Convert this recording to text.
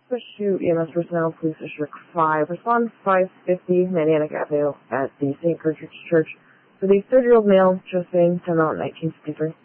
Switch to EMS personnel, Police District 5. Respond 550 Maniatic Avenue at the St. Gertrude's Church for the 30-year-old male, Josephine, 10 out 1953.